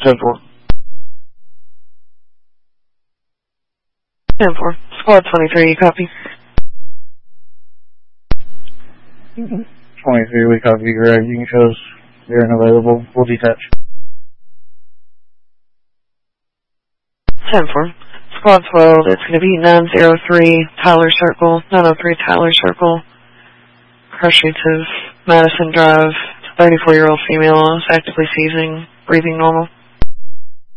10-4. 10-4. Squad 23, copy. 23, we copy, Greg. You can show us they're unavailable. We'll detach. 10-4. Squad 12, it's going to be 903 Tyler Circle, 903 Tyler Circle. Crush rates of Madison Drive. 34-year-old female is actively seizing, breathing normal.